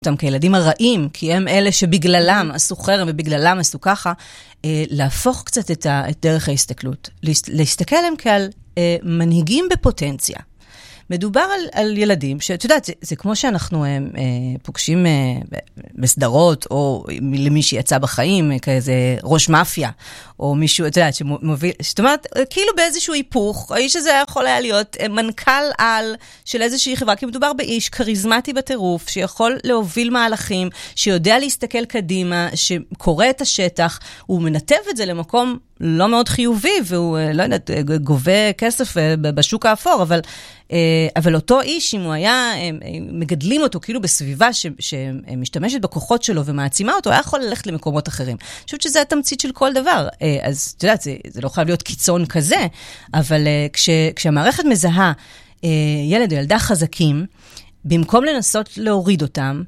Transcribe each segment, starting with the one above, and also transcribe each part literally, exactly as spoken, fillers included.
אותם כילדים הרעים, כי הם אלה שבגללם עשו חרם ובגללם עשו ככה, להפוך קצת את דרך ההסתכלות. להסתכל עליהם כעל מנהיגים בפוטנציה. מדובר על, על ילדים, שאת יודעת, זה, זה כמו שאנחנו אה, פוגשים אה, בסדרות, או למי שיצא בחיים, כאיזה ראש מאפיה, או מישהו, את יודעת, שמוביל, זאת אומרת, כאילו באיזשהו היפוך, האיש הזה יכול היה להיות מנכ"ל על של איזושהי חברה, כי מדובר באיש כריזמטי בטירוף, שיכול להוביל מהלכים, שיודע להסתכל קדימה, שקורא את השטח, הוא מנתב את זה למקום לא מאוד חיובי, והוא, לא יודעת, גובה כסף בשוק האפור, אבל, אבל אותו איש, אם הוא היה, מגדלים אותו כאילו בסביבה ש, שמשתמשת בכוחות שלו ומעצימה אותו, היה יכול ללכת למקומות אחרים. אני חושבת שזה התמצית של כל דבר. אז את יודעת, זה, זה לא חייב להיות קיצון כזה, אבל כש, כשהמערכת מזהה ילד או ילדה חזקים, במקום לנסות להוריד אותם,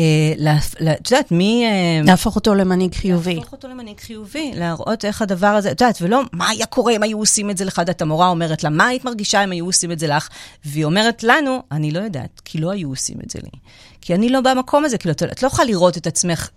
את יודעת, מי... להפוך אותו למנהיג חיובי. להפוך אותו למנהיג חיובי, להראות איך הדבר הזה, את יודעת, ולא, מה היה קורה אם היו עושים את זה לך? את המורה אומרת לה, מה היית מרגישה אם היו עושים את זה לך? והיא אומרת לנו, אני לא יודעת, כי לא היו עושים את זה לי. כי אני לא במקום הזה, כאילו, את לא יכולה לראות את עצמך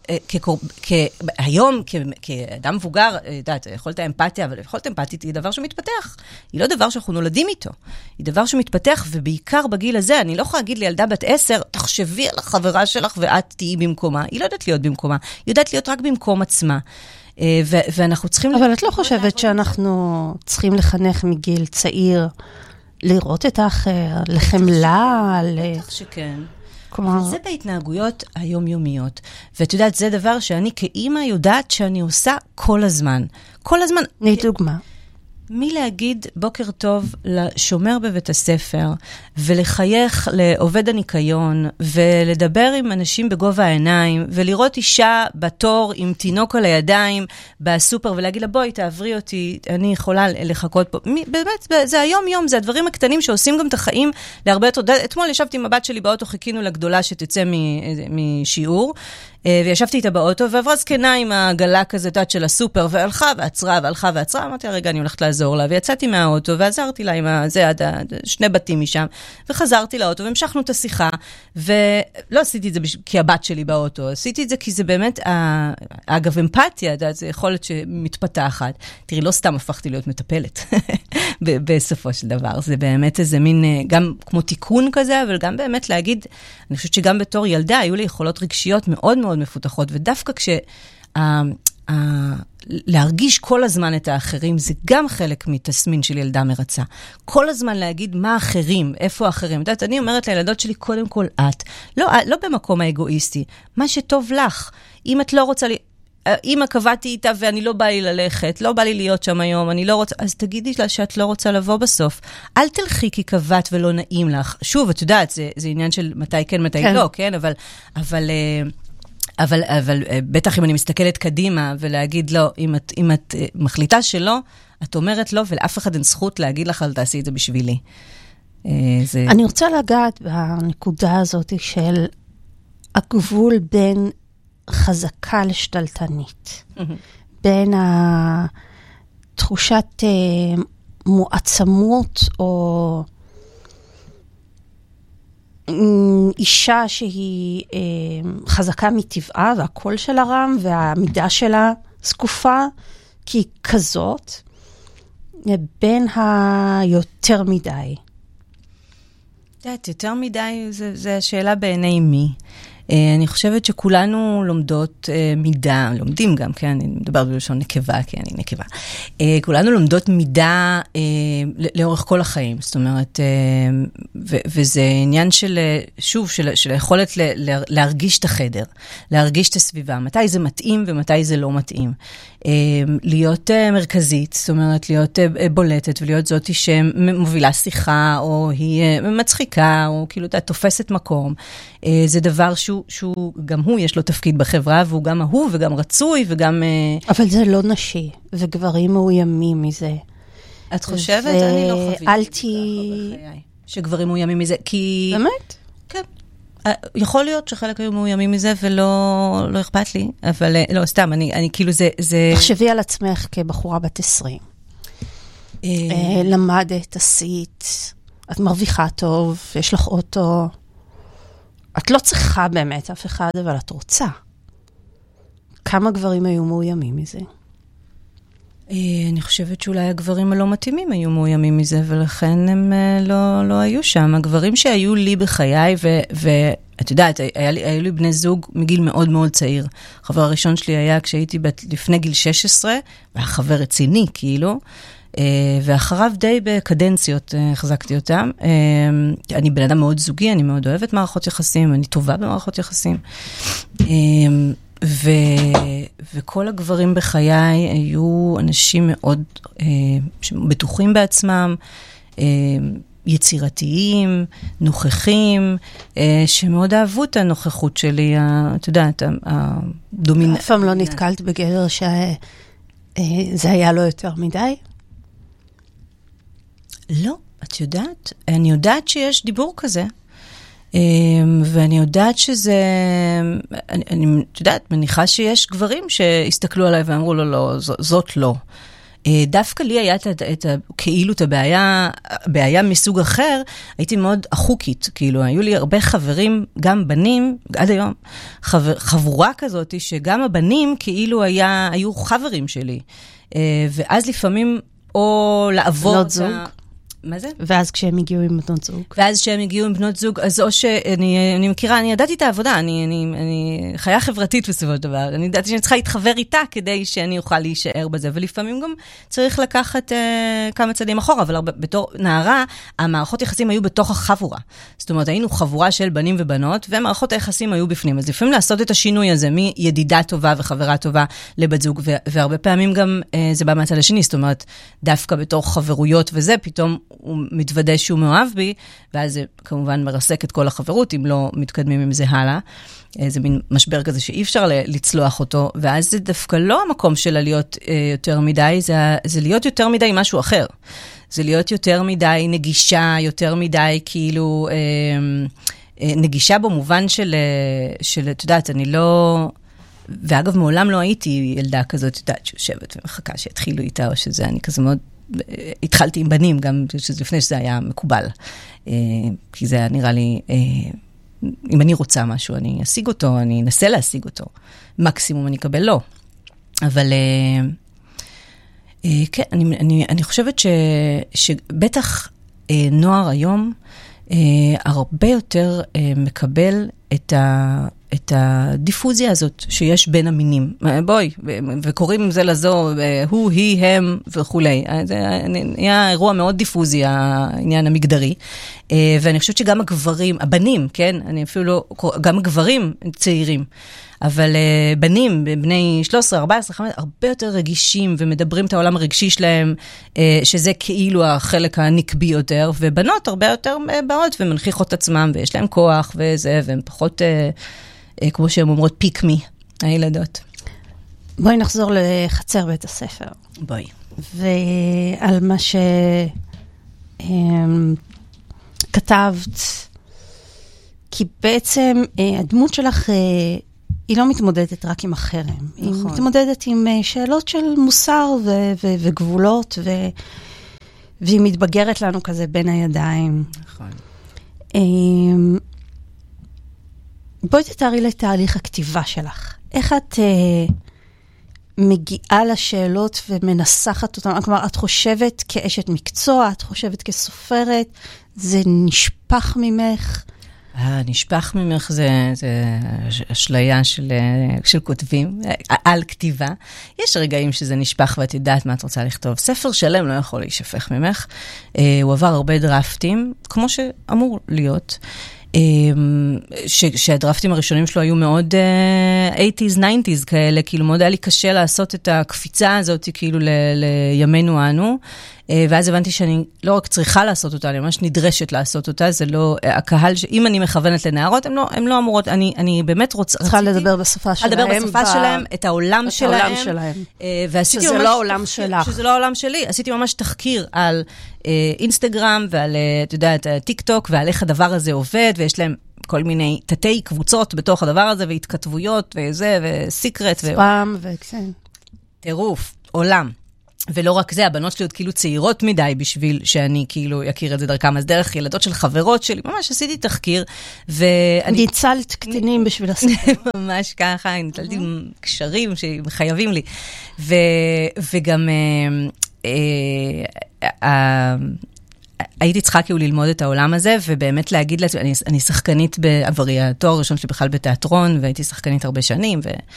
היום, כאדם מבוגר, את יודעת, יכולת אמפתיה, אבל יכולת אמפתית היא דבר שמתפתח. היא לא דבר שאנחנו נולדים איתו. היא דבר שמתפתח, ובעיקר בגיל הזה, אני לא יכולה להגיד לילדה בת עשר, תחשבי על החברה שלך ואת תהיי במקומה. היא לא יודעת להיות במקומה. היא יודעת להיות רק במקום עצמה. ואנחנו צריכים... אבל את לא חושבת שאנחנו צריכים לחנך מגיל צעיר, לראות את האחר, לחמלה, בטח שכן. כלומר... זה בהתנהגויות היומיומיות. ואת יודעת, זה דבר שאני כאימא יודעת שאני עושה כל הזמן. כל הזמן. לדוגמה. מי להגיד בוקר טוב לשומר בבית הספר, ולחייך לעובד הניקיון, ולדבר עם אנשים בגובה העיניים, ולראות אישה בתור עם תינוק על הידיים בסופר, ולהגיד לה, בואי, תעברי אותי, אני יכולה לחכות פה. באמת, זה היום יום, זה הדברים הקטנים שעושים גם את החיים להרבה יותר. אתמול ישבתי עם הבת שלי באוטו, חיכינו לגדולה שתצא משיעור, וישבתי איתה באוטו, ועברה זקנה עם הגלה כזאת של הסופר, והלכה ועצרה, והלכה ועצרה, אמרתי, הרגע אני הולכת לעזור לה, ויצאתי מהאוטו, ועזרתי לה עם זה, שני בתים משם, וחזרתי לאוטו, והמשכנו את השיחה, ולא עשיתי את זה כי הבת שלי באוטו, עשיתי את זה כי זה באמת, אגב, אמפתיה, זה יכולת שמתפתחת. תראי, לא סתם הפכתי להיות מטפלת, בסופו של דבר. זה באמת איזה מין, גם כמו תיקון כזה, אבל גם באמת להגיד, אני חושבת שגם בתור ילדה, היו לי יכולות רגשיות מאוד מאוד מפותחות, ודווקא כש... להרגיש כל הזמן את האחרים, זה גם חלק מתסמין של ילדה מרצה. כל הזמן להגיד מה האחרים, איפה האחרים. את יודעת, אני אומרת לילדות שלי, קודם כל את. לא, לא במקום האגואיסטי. מה שטוב לך. אם את לא רוצה לי... אמא קבעתי איתה ואני לא בא לי ללכת, לא בא לי להיות שם היום, אני לא רוצה... אז תגידי לה שאת לא רוצה לבוא בסוף. אל תלכי כי קבעת ולא נעים לך. שוב, את יודעת, זה, זה עניין של מתי כן, מתי כן. לא, כן? אבל... אבל אבל, אבל בטח אם אני מסתכלת קדימה ולהגיד לא, אם את, אם את מחליטה שלא, את אומרת לא, ולאף אחד אין זכות להגיד לך, אל תעשי את זה בשבילי. זה... אני רוצה לגעת בנקודה הזאת של הגבול בין חזקה לשתלטנית. Mm-hmm. בין התחושת מועצמות או... אישה שהיא אה, חזקה מטבעה, והקול שלה רם, והמידה שלה זקופה, כי היא כזאת, בין היותר מדי. יודעת, יותר מדי, זה, זה השאלה בעיני מי. אני חושבת שכולנו לומדות מידה, לומדים גם, כן, אני מדבר בלשון נקבה, כי אני נקבה. כולנו לומדות מידה לאורך כל החיים, זאת אומרת, וזה עניין של, שוב, של היכולת להרגיש את החדר, להרגיש את הסביבה, מתי זה מתאים ומתי זה לא מתאים. להיות מרכזית, זאת אומרת, להיות בולטת ולהיות זאתי שמובילה שיחה, או היא מצחיקה, או כאילו תופסת מקום. זה דבר שהוא, שהוא, גם הוא יש לו תפקיד בחברה, והוא גם אהוב וגם רצוי וגם... אבל זה לא נשי, וגברים מאוימים מזה. את חושבת? ו... אני לא חוויתי. אל תהי... שגברים מאוימים מזה, כי... באמת? כן. יכול להיות שחלק היו מאוימים מזה, ולא לא אכפת לי, אבל לא, סתם, אני, אני כאילו זה... זה... תחשבי על עצמך כבחורה בת עשרים. למדת, עשית, את מרוויחה טוב, יש לך אוטו... את לא צריכה באמת אף אחד, אבל את רוצה. כמה גברים היו מאוימים מזה? אני חושבת שאולי הגברים הלא מתאימים היו מאוימים מזה, ולכן הם לא, לא היו שם. הגברים שהיו לי בחיי, ו, ואת יודעת, היה לי, היו לי בני זוג מגיל מאוד מאוד צעיר. החבר הראשון שלי היה כשהייתי בת, לפני גיל שש עשרה, והיה חבר רציני, כאילו, ואחריו די בקדנציות החזקתי אותם. אני בן אדם מאוד זוגי, אני מאוד אוהבת מערכות יחסים, אני טובה במערכות יחסים. ו, וכל הגברים בחיי היו אנשים מאוד אה, בטוחים בעצמם, אה, יצירתיים, נוכחים, אה, שמאוד אהבו את הנוכחות שלי, את יודעת, הדומיננטית. אף פעם לא נתקלת בגבר שזה היה לו יותר מדי? לא, את יודעת, אני יודעת שיש דיבור כזה. ואני יודעת שזה, אני, אני יודעת, מניחה שיש גברים שהסתכלו עליי ואמרו לו, לא, זאת לא. דווקא לי היה את, את, כאילו את הבעיה, הבעיה מסוג אחר, הייתי מאוד אחוקית, כאילו, היו לי הרבה חברים, גם בנים, עד היום, חבר, חבורה כזאת, שגם הבנים כאילו היה, היו חברים שלי. ואז לפעמים, או לעבור... בנות זוג? מה זה? ואז כשהם הגיעו עם בנות זוג. ואז כשהם הגיעו עם בנות זוג, אז או שאני אני מכירה, אני ידעתי את העבודה, אני, אני, אני חיה חברתית בסופו של דבר, אני ידעתי שאני צריכה להתחבר איתה כדי שאני אוכל להישאר בזה, ולפעמים גם צריך לקחת אה, כמה צעדים אחורה, אבל הרבה, בתור נערה, המערכות יחסים היו בתוך החבורה. זאת אומרת, היינו חבורה של בנים ובנות, ומערכות היחסים היו בפנים. אז לפעמים לעשות את השינוי הזה, מידידה טובה וחברה טובה לבת זוג, והרבה פעמים גם אה, זה בא מהצד השני, זאת אומרת, דווקא בתור חברויות וזה, פתאום הוא מתוודא שהוא מאוהב בי, ואז זה כמובן מרסק את כל החברות, אם לא מתקדמים עם זה הלאה. זה מין משבר כזה שאי אפשר לצלוח אותו, ואז זה דווקא לא המקום שלה להיות יותר מדי, זה, זה להיות יותר מדי משהו אחר. זה להיות יותר מדי נגישה, יותר מדי כאילו, נגישה במובן של, של, את יודעת, אני לא... ואגב, מעולם לא הייתי ילדה כזאת, את יודעת, שיושבת ומחכה שיתחילו איתה, או שזה, אני כזה מאוד... התחלתי עם בנים, גם לפני שזה היה מקובל. כי זה היה נראה לי, אם אני רוצה משהו, אני אשיג אותו, אני אנסה להשיג אותו. מקסימום אני אקבל לא. אבל כן, אני, אני, אני חושבת ש, שבטח נוער היום הרבה יותר מקבל את ה... את הדיפוזיה הזאת שיש בין המינים. בואי, וקוראים זה לזו, הוא, היא, הם וכולי. זה היה אירוע מאוד דיפוזי, העניין המגדרי. ואני חושבת שגם הגברים, הבנים, כן? אני אפילו לא, גם הגברים צעירים. אבל בנים, בני שלוש עשרה, ארבע עשרה, חמש עשרה, הרבה יותר רגישים ומדברים את העולם הרגשי שלהם, שזה כאילו החלק הנקבי יותר, ובנות הרבה יותר באות ומנחיכות את עצמם, ויש להם כוח וזה, והם פחות... כמו שהן אומרות, פיק מי, הילדות. בואי נחזור לחצר בית הספר. בואי. ועל מה שכתבת, כי בעצם הדמות שלך, היא לא מתמודדת רק עם החרם. נכון. היא מתמודדת עם שאלות של מוסר ו- ו- וגבולות, ו- והיא מתבגרת לנו כזה בין הידיים. נכון. בואי תתארי לתהליך הכתיבה שלך. איך את אה, מגיעה לשאלות ומנסחת אותן? כלומר, את חושבת כאשת מקצוע, את חושבת כסופרת, זה נשפך ממך? נשפך ממך זה, זה אשליה של, של כותבים, על כתיבה. יש רגעים שזה נשפך ואת יודעת מה את רוצה לכתוב. ספר שלם לא יכול להישפך ממך. הוא עבר הרבה דרפטים, כמו שאמור להיות. שהדרפטים הראשונים שלו היו מאוד שמונים, תשעים כאלה, כאילו מאוד היה לי קשה לעשות את הקפיצה הזאת, כאילו לימינו אנו, ואז הבנתי שאני לא רק צריכה לעשות אותה, אני ממש נדרשת לעשות אותה, זה לא, הקהל, אם אני מכוונת לנערות, הם לא, הם לא אמורות, אני, אני באמת רוצה, צריכה לדבר בשפה שלהם, לדבר בשפה שלהם, את העולם שלהם, שזה לא העולם שלך. שזה לא העולם שלי, עשיתי ממש תחקיר על אינסטגרם, ועל, אתה יודע, טיק טוק, ועל איך הדבר הזה עובד, ויש להם כל מיני תתי קבוצות בתוך הדבר הזה, והתכתבויות, וזה, וסיקרט. ספאם, וכן. טירוף, עולם. ולא רק זה, הבנות שלי עוד כאילו צעירות מדי בשביל שאני כאילו אכיר את זה דרכם, אז דרך ילדות של חברות שלי, ממש עשיתי תחקיר, ואני... ניצלת קטינים בשביל הספר. ממש ככה, ניצלתי קשרים שחייבים לי, וגם הייתי צריכה כאילו ללמוד את העולם הזה, ובאמת להגיד לעצמי, אני שחקנית בעברי, התואר הראשון שלי בכלל בתיאטרון, והייתי שחקנית הרבה שנים,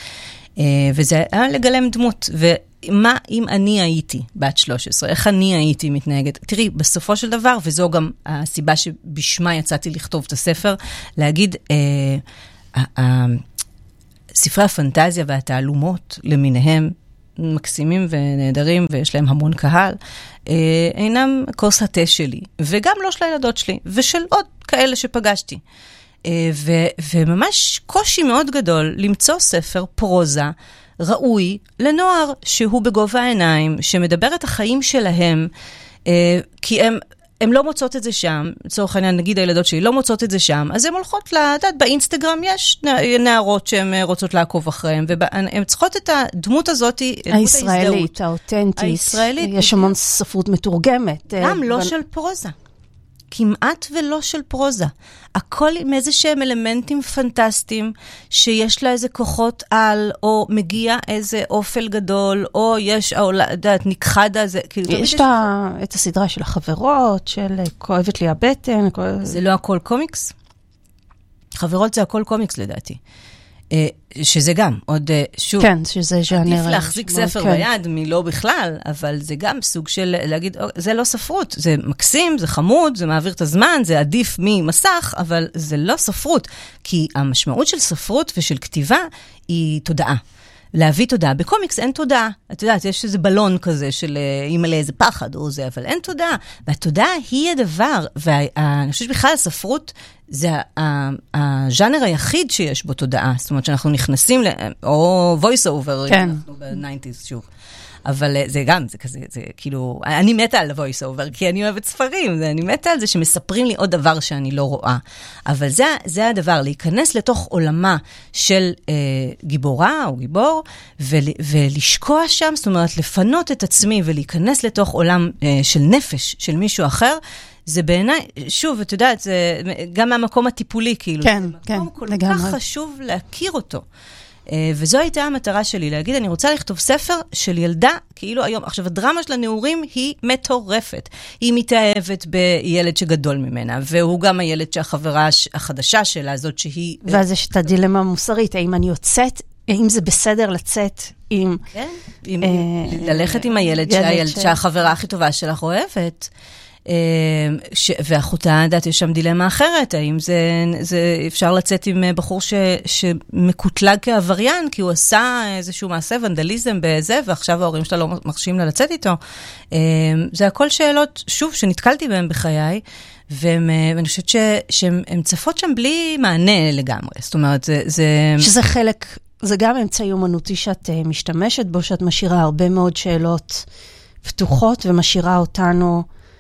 וזה היה לגלם דמות, ו... מה אם אני הייתי בת שלוש עשרה, איך אני הייתי מתנהגת? תראי, בסופו של דבר, וזו גם הסיבה שבשמה יצאתי לכתוב את הספר, להגיד, אה, אה, ספרי הפנטזיה והתעלומות למיניהם, מקסימים ונהדרים, ויש להם המון קהל, אה, אינם כוס התה שלי, וגם לא של הילדות שלי, ושל עוד כאלה שפגשתי. אה, ו, וממש קושי מאוד גדול למצוא ספר פרוזה, ראוי לנוער שהוא בגובה העיניים, שמדבר את החיים שלהם, כי הם, הם לא מוצאות את זה שם, לצורך העניין, נגיד הילדות שלי לא מוצאות את זה שם, אז הן הולכות לדעת, באינסטגרם יש נערות שהן רוצות לעקוב אחריהן, והן צריכות את הדמות הזאת, הישראלית, האותנטית, הישראלית. יש המון ספרות מתורגמת. גם לא של פרוזה. כמעט ולא של פרוזה. הכל עם איזה שהם אלמנטים פנטסטיים, שיש לה איזה כוחות על, או מגיע איזה אופל גדול, או יש, או יודעת, נכחד הזה. יש את הסדרה של החברות, של כואבת לי הבטן. זה לא הכל קומיקס? חברות זה הכל קומיקס לדעתי. שזה גם, עוד שוב, כן, שזה ז'אנר. עדיף להחזיק ספר כן. ביד מלא בכלל, אבל זה גם סוג של להגיד, זה לא ספרות, זה מקסים, זה חמוד, זה מעביר את הזמן, זה עדיף ממסך, אבל זה לא ספרות, כי המשמעות של ספרות ושל כתיבה היא תודעה. להביא תודעה. בקומיקס אין תודעה. את יודעת, יש איזה בלון כזה של אימא לאיזה פחד או זה, אבל אין תודעה. והתודעה היא הדבר, ואני חושבת בכלל הספרות זה הז'אנר היחיד שיש בו תודעה. זאת אומרת שאנחנו נכנסים, או voice over, כן. אנחנו ב-תשעים שוב. אבל זה גם, זה כזה, זה כאילו, אני מתה על voice over, כי אני אוהבת ספרים, אני מתה על זה שמספרים לי עוד דבר שאני לא רואה. אבל זה, זה הדבר, להיכנס לתוך עולמה של אה, גיבורה או גיבור, ול, ולשקוע שם, זאת אומרת, לפנות את עצמי ולהיכנס לתוך עולם אה, של נפש, של מישהו אחר, זה בעיניי, שוב, את יודעת, זה גם מהמקום הטיפולי, כאילו, כן, זה כן, מקום כל לגמרי. כך חשוב להכיר אותו. וזו הייתה המטרה שלי, להגיד, אני רוצה לכתוב ספר של ילדה, כאילו היום, עכשיו, הדרמה של הנעורים היא מטורפת. היא מתאהבת בילד שגדול ממנה, והוא גם הילד שהחברה החדשה שלה, זאת שהיא... ואז יש את הדילמה המוסרית, האם אני יוצאת, האם זה בסדר לצאת עם... כן, עם, ללכת עם הילד שהחברה הכי טובה שלך אוהבת. ש... ואחותה, יודעת, יש שם דילמה אחרת, האם זה, זה אפשר לצאת עם בחור ש... שמקוטלג כעבריין, כי הוא עשה איזשהו מעשה ונדליזם בזה, ועכשיו ההורים שלה לא מרשים לה לצאת איתו. זה הכל שאלות, שוב, שנתקלתי בהם בחיי, והם, ואני חושבת ש... שהן צפות שם בלי מענה לגמרי. זאת אומרת, זה... זה... שזה חלק, זה גם אמצעי אומנותי שאת משתמשת בו, שאת משאירה הרבה מאוד שאלות פתוחות, ומשאירה אותנו...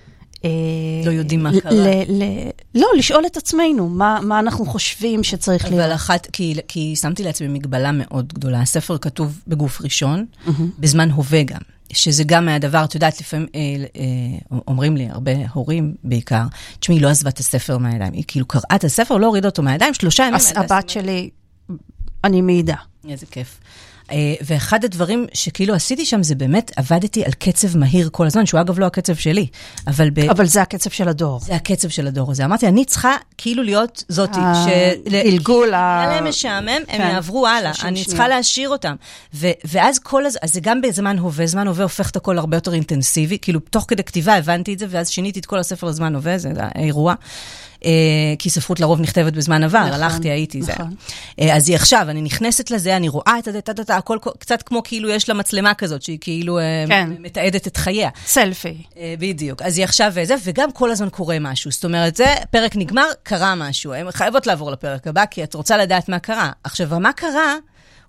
לא יודעים מה קרה. לא, לשאול את עצמנו, מה אנחנו חושבים שצריך להיות. אבל אחת, כי שמתי לעצמי מגבלה מאוד גדולה. הספר כתוב בגוף ראשון, בזמן הווה גם. שזה גם מהדבר, את יודעת, לפעמים אומרים לי, הרבה הורים בעיקר, תשמעי, לא עזבה את הספר מהידיים. היא כאילו קראה את הספר, לא הורידה אותו מהידיים, שלושה ימים. הבת שלי, אני מעידה. איזה כיף. ואחד הדברים שכאילו עשיתי שם, זה באמת עבדתי על קצב מהיר כל הזמן, שהוא אגב לא הקצב שלי, אבל... ב... אבל זה הקצב של הדור. זה הקצב של הדור הזה. אמרתי, אני צריכה כאילו להיות זאתי, גלגול ה... היה להם משעמם, הם יעברו הלאה, אני צריכה להשאיר אותם. ואז כל הזה, אז זה גם בזמן הווה, זמן הווה הופך את הכל הרבה יותר אינטנסיבי, כאילו תוך כדי כתיבה הבנתי את זה, ואז שיניתי את כל הספר לזמן הווה, זה האירוע. כי ספרות לרוב נכתבת בזמן עבר, הלכתי, הייתי זה. אז היא עכשיו, אני נכנסת לזה, אני רואה את זה, הכל קצת כמו כאילו יש לה מצלמה כזאת, שהיא כאילו מתעדת את חייה. סלפי. בדיוק. אז היא עכשיו וזה, וגם כל הזמן קורה משהו. זאת אומרת, זה פרק נגמר, קרה משהו. הן חייבות לעבור לפרק הבא, כי את רוצה לדעת מה קרה. עכשיו, מה קרה?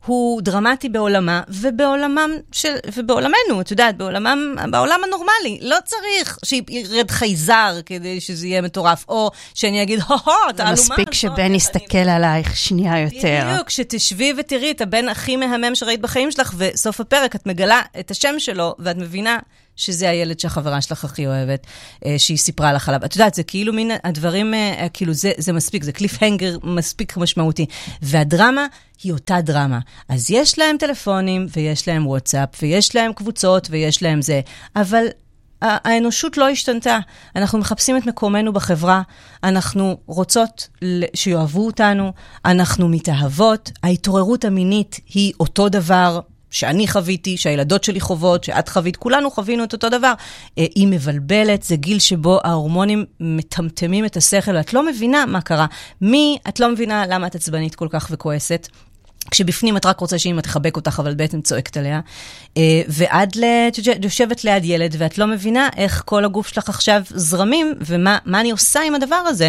הוא דרמטי בעולמה, ובעולמם של, ובעולמנו, את יודעת, בעולמם, בעולם הנורמלי. לא צריך שירד חייזר כדי שזה יהיה מטורף, או שאני אגיד, הו-הו, תעלומה. מספיק שבן יסתכל עלייך שנייה יותר. בדיוק, שתשבי ותראי את הבן הכי מהמם שראית בחיים שלך, וסוף הפרק את מגלה את השם שלו, ואת מבינה שזה הילד שהחברה שלך הכי אוהבת, שהיא סיפרה לך עליו. את יודעת, זה כאילו מין הדברים, כאילו זה, זה מספיק, זה קליפהנגר מספיק משמעותי. והדרמה היא אותה דרמה. אז יש להם טלפונים, ויש להם וואטסאפ, ויש להם קבוצות, ויש להם זה. אבל האנושות לא השתנתה. אנחנו מחפשים את מקומנו בחברה, אנחנו רוצות שיואהבו אותנו, אנחנו מתאהבות, ההתעוררות המינית היא אותו דבר, שאני חוויתי, שהילדות שלי חוות, שאת חווית, כולנו חווינו את אותו דבר. היא מבלבלת, זה גיל שבו ההורמונים מטמטמים את השכל, ואת לא מבינה מה קרה. מי, את לא מבינה למה את עצבנית כל כך וכועסת, כשבפנים את רק רוצה שאמא תחבק אותך, אבל בעצם צועקת עליה, ועד יושבת ליד ילד, ואת לא מבינה איך כל הגוף שלך עכשיו זרמים, ומה מה אני עושה עם הדבר הזה.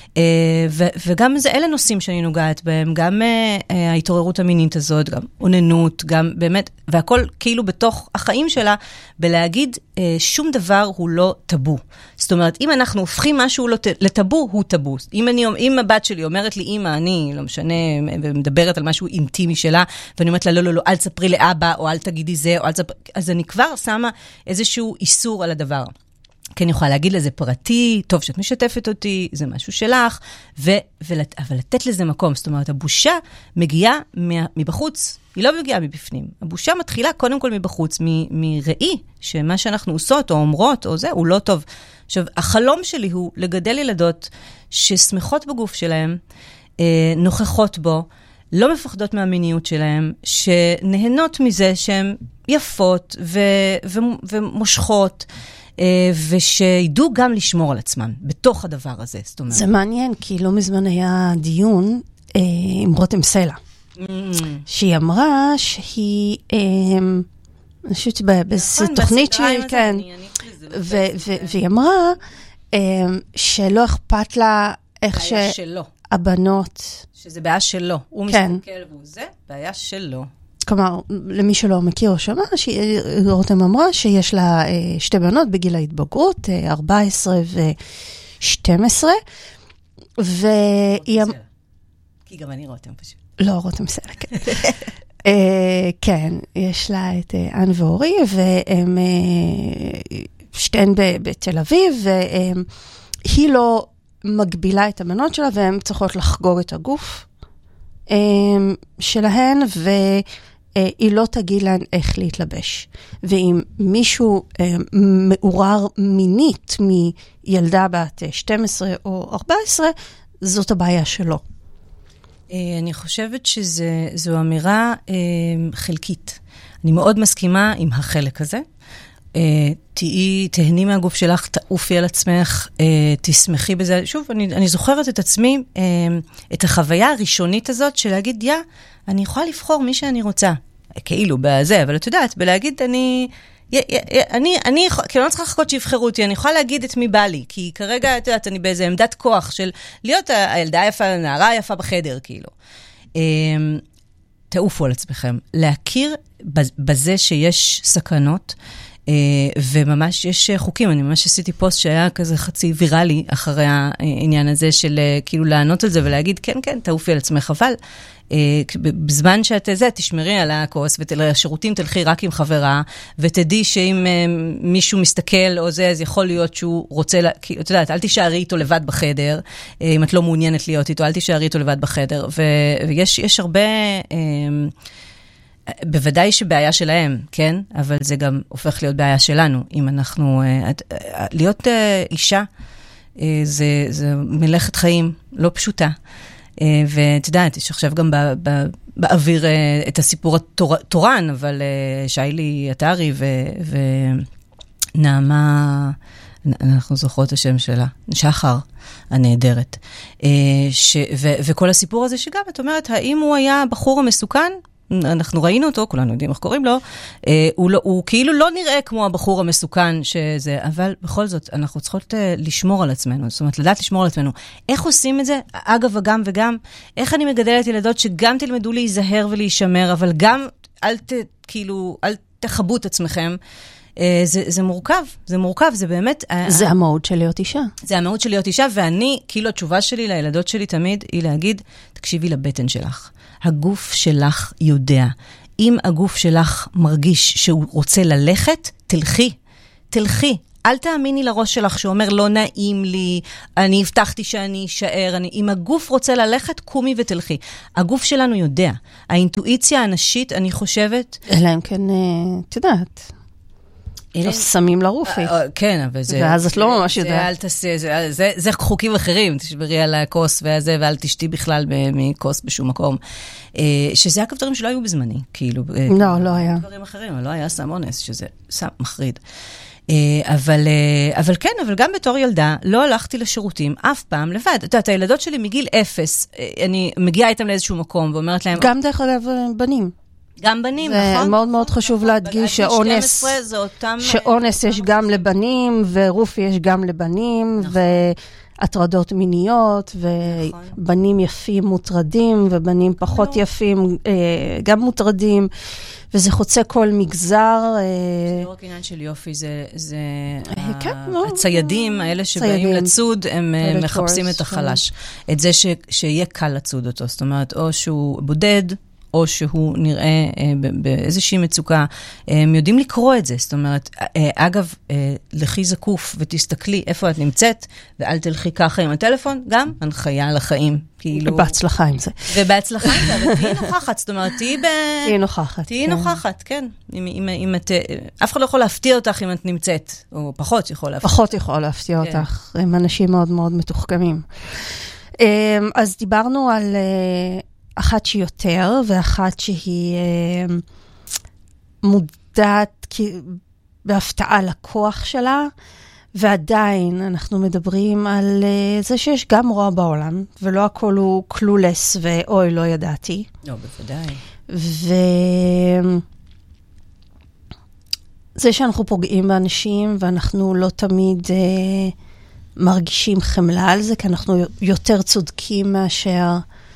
וגם זה, אלה נושאים שאני נוגעת בהם, גם ההתעוררות המינית הזאת, גם עוננות, גם באמת, והכל כאילו בתוך החיים שלה, בלהגיד שום דבר הוא לא טאבו. זאת אומרת, אם אנחנו הופכים משהו לטאבו, הוא טאבו. אם, אני, אם הבת שלי אומרת לי, אמא, אני לא משנה, ומדברת על משהו אינטימי שלה, ואני אומרת לה, לא, לא, לא, אל תספרי לאבא, או אל תגידי זה, או אל תספרי, אז אני כבר שמה איזשהו איסור על הדבר. כי אני יכולה להגיד לזה פרטי, טוב שאת משתפת אותי, זה משהו שלך, ו, ולת, אבל לתת לזה מקום. זאת אומרת, הבושה מגיעה מבחוץ, היא לא מגיעה מבפנים. הבושה מתחילה קודם כל מבחוץ, מראי, שמה שאנחנו עושות או אומרות או זה, הוא לא טוב. עכשיו, החלום שלי הוא לגדל ילדות ששמחות בגוף שלהם, נוכחות בו, לא מפחדות מהמיניות שלהם, שנהנות מזה שהן יפות ו, ו, ומושכות, ושידעו גם לשמור על עצמם בתוך הדבר הזה. זאת אומרת. זה מעניין, כי לא מזמן היה דיון אה, עם רותם סלע, mm. שהיא אמרה שהיא, אה, אני חושבת באיזו תוכנית שהיא, כן, ו- ו- והיא אמרה אה, שלא אכפת לה איך שהבנות... שזה בעיה שלו, הוא כן. מסתכל והוא זה, בעיה שלו. כלומר, למי שלא מכיר או שמע, רותם אמרה שיש לה שתי בנות בגיל ההתבגרות, ארבע עשרה ו-שתים עשרה, והיא... כי גם אני רותם פשוט. לא, רותם סלע, כן. כן, יש לה את אן ואורי, והם שתיהן בתל אביב, והיא לא מגבילה את הבנות שלה, והן צריכות לחגוג את הגוף שלהן, ו... היא לא תגיד להן איך להתלבש. ואם מישהו מעורר מינית מילדה בת שתים עשרה או ארבע עשרה, זאת הבעיה שלו. אני חושבת שזו אמירה חלקית. אני מאוד מסכימה עם החלק הזה. תהי, תהני מהגוף שלך, תעופי על עצמך, תשמחי בזה. שוב, אני, אני זוכרת את עצמי, את החוויה הראשונית הזאת של להגיד, יא, אני יכולה לבחור מי שאני רוצה. כאילו, בזה, אבל את יודעת, בלהגיד, אני, אני, אני, כאילו, לא צריכה לחכות שיבחרו אותי, אני יכולה להגיד את מי בא לי, כי כרגע, את יודעת, אני באיזו עמדת כוח של להיות הילדה היפה, הנערה היפה בחדר, כאילו. תעופו על עצמכם. להכיר בזה שיש סכנות, וממש יש חוקים, אני ממש עשיתי פוסט שהיה כזה חצי ויראלי אחרי העניין הזה של כאילו לענות על זה ולהגיד, כן, כן, תעופי על עצמך, אבל בזמן שאת זה, תשמרי על הכוס ולשירותים תלכי רק עם חברה, ותדעי שאם מישהו מסתכל או זה, אז יכול להיות שהוא רוצה, את יודעת, אל תישארי איתו לבד בחדר, אם את לא מעוניינת להיות איתו, אל תישארי איתו לבד בחדר, ויש יש הרבה... בוודאי שבעיה שלהם, כן? אבל זה גם הופך להיות בעיה שלנו. אם אנחנו... להיות אישה, זה, זה מלאכת חיים לא פשוטה. ואת יודעת, יש עכשיו גם באוויר את הסיפור התורן, אבל שיילי עטרי ונעמה, אנחנו זוכרות את השם שלה, שחר הנהדרת. ש, ו, וכל הסיפור הזה שגם, את אומרת, האם הוא היה בחור המסוכן? אנחנו ראינו אותו, כולנו יודעים איך קוראים לו, אה, הוא, לא, הוא כאילו לא נראה כמו הבחור המסוכן שזה, אבל בכל זאת, אנחנו צריכות אה, לשמור על עצמנו, זאת אומרת, לדעת לשמור על עצמנו. איך עושים את זה? אגב, וגם וגם, איך אני מגדלת ילדות שגם תלמדו להיזהר ולהישמר, אבל גם אל ת, כאילו, אל תחבו את עצמכם, זה, זה מורכב, זה מורכב, זה באמת... זה המהות של להיות אישה. זה המהות של להיות אישה, ואני, כאילו התשובה שלי לילדות שלי תמיד, היא להגיד, תקשיבי לבטן שלך. הגוף שלך יודע. אם הגוף שלך מרגיש שהוא רוצה ללכת, תלכי, תלכי. אל תאמיני לראש שלך שאומר, לא נעים לי, אני הבטחתי שאני אשאר, אני... אם הגוף רוצה ללכת, קומי ותלכי. הגוף שלנו יודע. האינטואיציה הנשית, אני חושבת... אלא אם כן, את יודעת... שמים לרופית. כן, אבל זה... ואז את לא ממש יודעת. זה חוקים אחרים, תשברי על הכוס והזה, ואל תשתי בכלל מכוס בשום מקום. שזה אגב דברים שלא היו בזמני, כאילו. לא, לא היה. דברים אחרים, לא היה סם אונס, שזה סם מחריד. אבל, אבל כן, אבל גם בתור ילדה, לא הלכתי לשירותים אף פעם לבד. את יודעת, הילדות שלי מגיל אפס, אני מגיעה איתם לאיזשהו מקום, ואומרת להם... גם דרך אגב בנים. גם בנים, נכון? זה מאוד מאוד חשוב להדגיש שאונס, שאונס יש גם לבנים, ורופי יש גם לבנים, והטרדות מיניות, ובנים יפים מוטרדים, ובנים פחות יפים גם מוטרדים, וזה חוצה כל מגזר. זה לא רק עניין של יופי, זה הציידים, האלה שבאים לצוד, הם מחפשים את החלש. את זה שיהיה קל לצוד אותו, זאת אומרת, או שהוא בודד, או שהוא נראה אה, באיזושהי מצוקה, הם יודעים לקרוא את זה, זאת אומרת, אה, אגב, אה, לכי זקוף ותסתכלי איפה את נמצאת, ואל תלכי ככה עם הטלפון, גם הנחיה לחיים, כאילו... בהצלחה עם זה. ובהצלחה עם זה, אבל תהי נוכחת, זאת אומרת, תהי ב... תהי נוכחת. תהי נוכחת, כן. אם, אם, אם את, אף אחד לא יכול להפתיע אותך אם את נמצאת, או פחות יכול להפתיע. פחות יכול להפתיע כן. אותך, הם אנשים מאוד מאוד מתוחכמים. אז דיברנו על... אחת שהיא יותר, ואחת שהיא אה, מודעת בהפתעה לכוח שלה, ועדיין אנחנו מדברים על אה, זה שיש גם רוע בעולם, ולא הכל הוא קלולס ואוי, לא ידעתי. לא, בוודאי. וזה שאנחנו פוגעים באנשים, ואנחנו לא תמיד אה, מרגישים חמלה על זה, כי אנחנו יותר צודקים מאשר...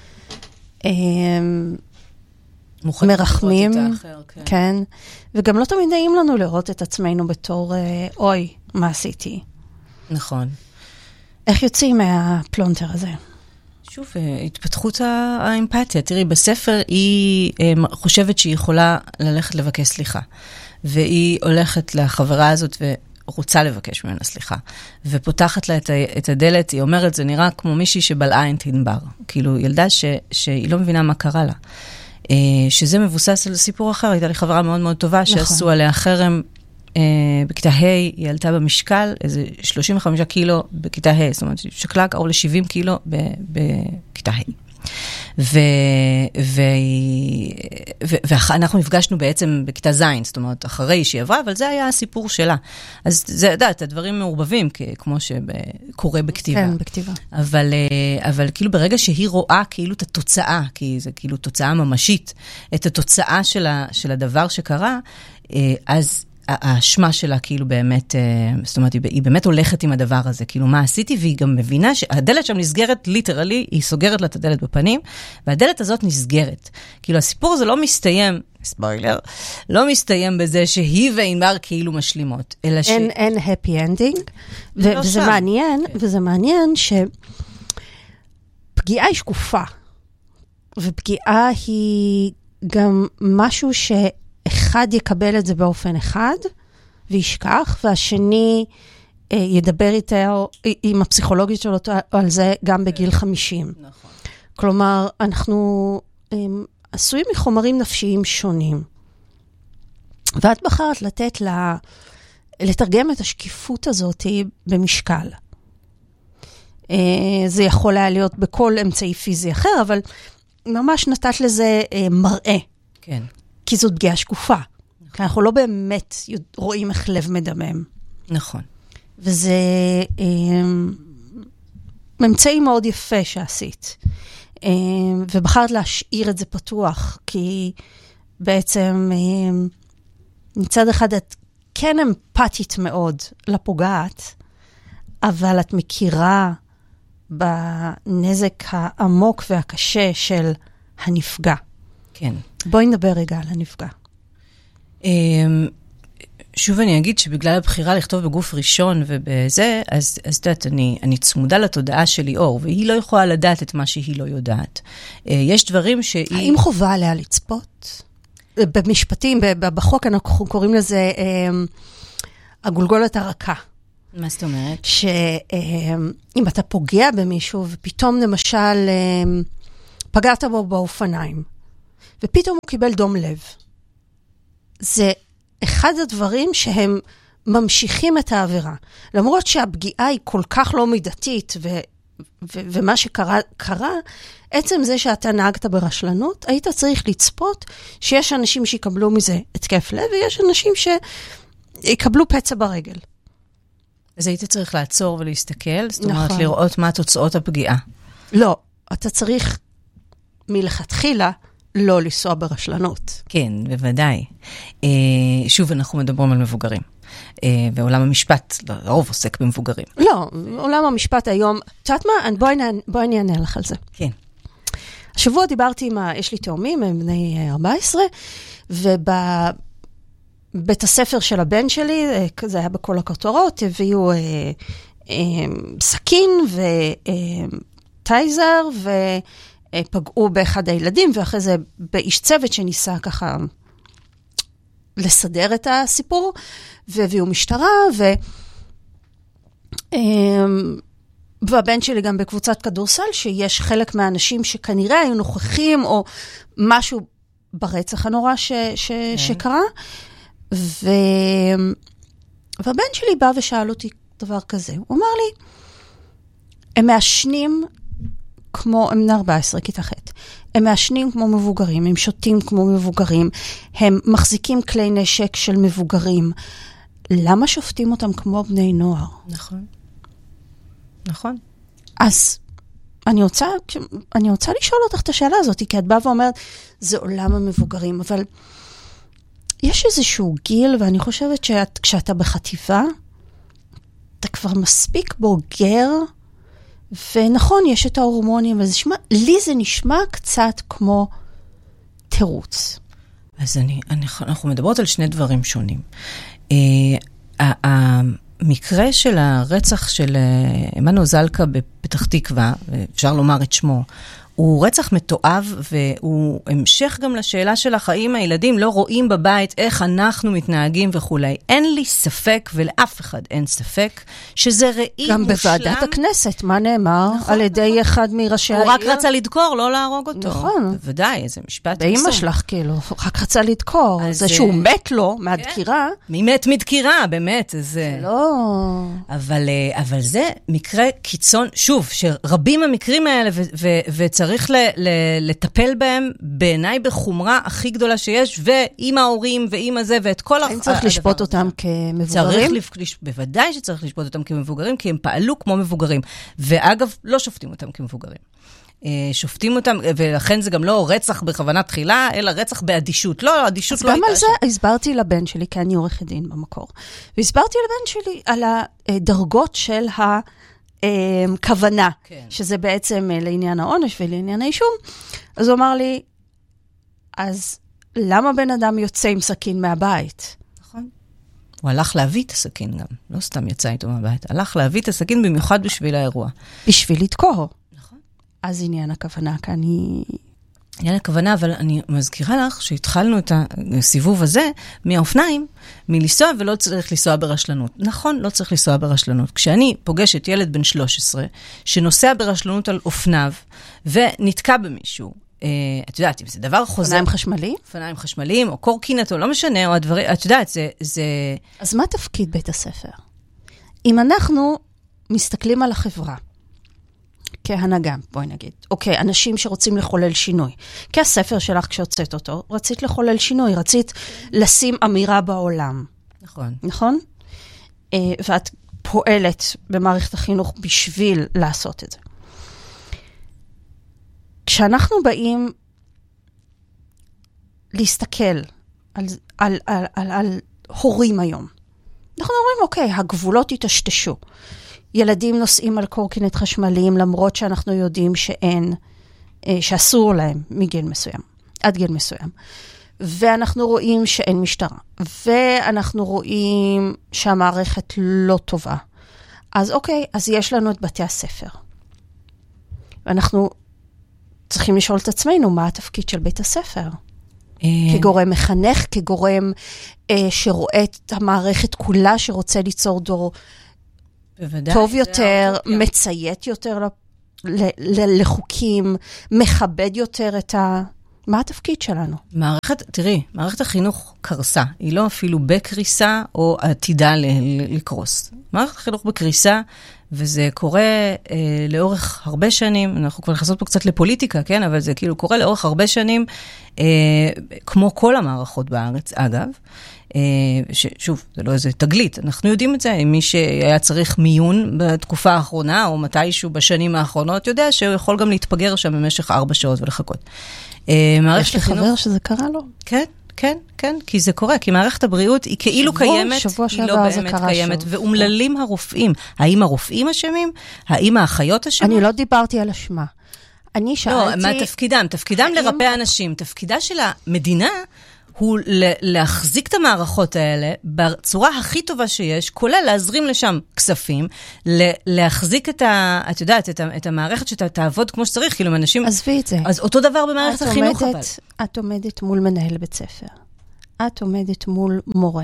מרחמים, כן, וגם לא תמיד נעים לנו לראות את עצמנו בתור, אוי, מה עשיתי? נכון. איך יוצאים מהפלונטר הזה? שוב, התפתחות האמפתיה. תראי, בספר היא חושבת שהיא יכולה ללכת לבקש סליחה, והיא הולכת לחברה הזאת ו... רוצה לבקש ממנה סליחה, ופותחת לה את, ה- את הדלת, היא אומרת, זה נראה כמו מישהי שבלעה את ענבר, כאילו ילדה ש- שהיא לא מבינה מה קרה לה, אה, שזה מבוסס על סיפור אחר, הייתה לי חברה מאוד מאוד טובה, נכון. שעשו עליה חרם, אה, בכיתה ה' היא עלתה במשקל, איזה שלושים וחמישה קילו בכיתה ה', זאת אומרת, שקלה קרוב ל-שבעים קילו ב- בכיתה ה'. ו- ו- ו- ואנחנו נפגשנו בעצם בכיתה זין, זאת אומרת, אחרי שהיא עברה, אבל זה היה הסיפור שלה. אז זה, יודעת, הדברים מעורבבים, כמו שקורה בכתיבה. כן, בכתיבה. אבל, אבל כאילו ברגע שהיא רואה כאילו את התוצאה, כי זה כאילו תוצאה ממשית, את התוצאה של, ה- של הדבר שקרה, אז האשמה שלה כאילו באמת, זאת אומרת, היא באמת הולכת עם הדבר הזה, כאילו מה עשיתי, והיא גם מבינה שהדלת שם נסגרת, ליטרלי, היא סוגרת לה את הדלת בפנים, והדלת הזאת נסגרת. כאילו הסיפור הזה לא מסתיים, ספוילר, לא מסתיים בזה שהיא וענבר כאילו משלימות, אלא ש... אין, אין happy ending, ו- לא וזה שם. מעניין, okay. וזה מעניין שפגיעה היא שקופה, ופגיעה היא גם משהו ש... אחד יקבל את זה באופן אחד, וישכח, והשני אה, ידבר איתה, עם הפסיכולוגית שלו על זה גם בגיל חמישים. נכון. כלומר, אנחנו אה, עשויים מחומרים נפשיים שונים. ואת בחרת לתת לה, לתרגם את השקיפות הזאת במשקל. אה, זה יכול היה להיות בכל אמצעי פיזי אחר, אבל ממש נתת לזה אה, מראה. כן. כי זאת פגיעה שקופה. נכון. כי אנחנו לא באמת רואים איך לב מדמם. נכון. וזה אה, ממצאי מאוד יפה שעשית. ובחרת להשאיר את זה פתוח, כי בעצם מצד אחד את כן אמפתית מאוד לפוגעת, אבל את מכירה בנזק העמוק והקשה של הנפגע. כן. בואי נדבר רגע על הנפגע. שוב אני אגיד שבגלל הבחירה לכתוב בגוף ראשון ובזה, אז, אז יודעת, אני, אני צמודה לתודעה של ליאור, והיא לא יכולה לדעת את מה שהיא לא יודעת. יש דברים שהיא... האם חובה עליה לצפות? במשפטים, בחוק אנחנו קוראים לזה הגולגולת הרכה. מה זאת אומרת? שאם אתה פוגע במישהו, ופתאום למשל פגעת בו באופניים, ופתאום הוא קיבל דום לב. זה אחד הדברים שהם ממשיכים את העבירה. למרות שהפגיעה היא כל כך לא מידתית, ו, ו, ומה שקרה, קרה, עצם זה שאתה נהגת ברשלנות, היית צריך לצפות שיש אנשים שיקבלו מזה התקף לב, ויש אנשים שיקבלו פצע ברגל. אז היית צריך לעצור ולהסתכל, זאת אומרת, נכון. לראות מה תוצאות הפגיעה. לא, אתה צריך מלכתחילה לא לנסוע ברשלנות. כן, בוודאי. שוב, אנחנו מדברים על מבוגרים. ועולם המשפט, לרוב עוסק במבוגרים. לא, עולם המשפט היום, תשעת מה? בואי אני אענה לך על זה. כן. השבוע דיברתי עם, יש לי תאומים, הם בני ארבע עשרה, ובבית הספר של הבן שלי, זה היה בכל הכותרות, הביאו סכין וטייזר, ו... פגעו באחד הילדים, ואחרי זה באיש צוות שניסה ככה לסדר את הסיפור, והביאו משטרה, ו... והבן שלי גם בקבוצת כדורסל, שיש חלק מהאנשים שכנראה היו נוכחים, או משהו ברצח הנורא ש... ש... שקרה, ו... והבן שלי בא ושאל אותי דבר כזה, הוא אמר לי, הם מעשנים כמו, הם ארבע עשרה, כיתה ח'. הם מעשנים כמו מבוגרים, הם שותים כמו מבוגרים, הם מחזיקים כלי נשק של מבוגרים. למה שופטים אותם כמו בני נוער? נכון. נכון. אז אני רוצה, אני רוצה לשאול אותך את השאלה הזאת, כי את באה ואומרת, זה עולם המבוגרים, אבל יש איזשהו גיל, ואני חושבת שכשאתה בחטיבה, אתה כבר מספיק בוגר, ונכון, יש את ההורמונים, וזה שמה, לי זה נשמע קצת כמו תירוץ. אז אני, אני, אנחנו מדברות על שני דברים שונים. Uh, המקרה של הרצח של אמנו זלקה בפתח תקווה, אפשר לומר את שמו, הוא רצח מתועב, והוא המשך גם לשאלה שלך, האם הילדים לא רואים בבית איך אנחנו מתנהגים וכולי. אין לי ספק, ולאף אחד אין ספק, שזה ראי גם מושלם. גם בוועדת הכנסת, מה נאמר? נכון, על ידי נכון. אחד מראשי העיר. הוא רק רצה לדקור, לא להרוג אותו. נכון. בוודאי, איזה משפט. באמא שלך, כאילו, רק רצה לדקור. זה שהוא מת לו מהדקירה. מי מת מדקירה, באמת. זה לא. אבל, אבל זה מקרה קיצון, שוב, שרבים המקרים האלה, וצריך צריך לטפל בהם בעיניי בחומרה הכי גדולה שיש, ועם ההורים ועם הזה, ואת כל... האם צריך לשפוט אותם כמבוגרים? בוודאי שצריך לשפוט אותם כמבוגרים, כי הם פעלו כמו מבוגרים. ואגב, לא שופטים אותם כמבוגרים. שופטים אותם, ולכן זה גם לא רצח בכוונת תחילה, אלא רצח באדישות. לא, אדישות לא הייתה שם. אז גם על זה הסברתי לבן שלי, כי אני עורכת דין במקור, והסברתי לבן שלי על הדרגות של ה... כוונה, כן. שזה בעצם לעניין העונש ולעניין האישום. אז הוא אמר לי, אז למה בן אדם יוצא עם סכין מהבית? נכון. הוא הלך להביא את הסכין גם, לא סתם יצא איתו מהבית, הלך להביא את הסכין במיוחד בשביל האירוע. בשביל לדקור. נכון. אז עניין הכוונה כאן היא... עניין הכוונה, אבל אני מזכירה לך שהתחלנו את הסיבוב הזה מהאופניים, מלנסוע ולא צריך לנסוע ברשלנות. נכון, לא צריך לנסוע ברשלנות. כשאני פוגשת ילד בן שלוש עשרה, שנוסע ברשלנות על אופניו, ונתקע במישהו, את יודעת, אם זה דבר חוזר... אופניים חשמליים? אופניים חשמליים, או קורקינט, או לא משנה, או הדברים, את יודעת, זה... זה... אז מה תפקיד בית הספר? אם אנחנו מסתכלים על החברה, כהנהגה, בואי נגיד. אוקיי, אנשים שרוצים לחולל שינוי. כי הספר שלך כשהוצאת אותו, רצית לחולל שינוי, רצית לשים אמירה בעולם. נכון. נכון? ואת פועלת במערכת החינוך בשביל לעשות את זה. כשאנחנו באים להסתכל על, על, על, על, על הורים היום, אנחנו אומרים, אוקיי, הגבולות יתשתשו. ילדים נוסעים על קורקינט חשמליים, למרות שאנחנו יודעים שאין, שאסור להם מגיל מסוים, עד גיל מסוים. ואנחנו רואים שאין משטרה. ואנחנו רואים שהמערכת לא טובה. אז אוקיי, אז יש לנו את בתי הספר. ואנחנו צריכים לשאול את עצמנו, מה התפקיד של בית הספר? כגורם מחנך, כגורם שרואה את המערכת כולה, שרוצה ליצור דור טוב יותר, מציית יותר לחוקים, מכבד יותר את ה... מה התפקיד שלנו? מערכת, תראי, מערכת החינוך קרסה. היא לא אפילו בקריסה או עתידה לקרוס. מערכת החינוך בקריסה, וזה קורה אה, לאורך הרבה שנים, אנחנו כבר נכנסות פה קצת לפוליטיקה, כן? אבל זה כאילו קורה לאורך הרבה שנים, אה, כמו כל המערכות בארץ, אגב. אה, ששוב, זה לא איזה תגלית, אנחנו יודעים את זה, מי שהיה צריך מיון בתקופה האחרונה, או מתישהו בשנים האחרונות, יודע שהוא יכול גם להתפגר שם במשך ארבע שעות ולחכות. יש לי חבר שזה קרה לו. כן, כן, כן, כי זה קורה, כי מערכת הבריאות היא כאילו קיימת, היא לא באמת קיימת, ואומללים הרופאים. האם הרופאים אשמים? האם האחיות אשמים? אני לא דיברתי על אשמה. אני שאלתי... לא, מה תפקידם? תפקידם לרפא אנשים. תפקידה של המדינה הוא להחזיק את המערכות האלה בצורה הכי טובה שיש, כולל להזרים לשם כספים, להחזיק את ה... את יודעת, את המערכת שתעבוד כמו שצריך, כאילו אנשים... עזבי את זה. אז אותו דבר במערכת החינוך, אבל. את עומדת מול מנהל בית ספר. את עומדת מול מורה.